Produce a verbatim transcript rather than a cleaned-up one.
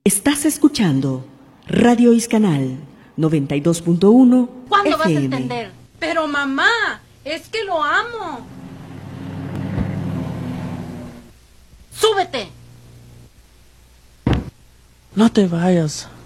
Estás escuchando Radio Iscanal noventa y dos punto uno ¿Cuándo F vas a M. entender? Pero mamá, es que lo amo. ¡Súbete! No te vayas.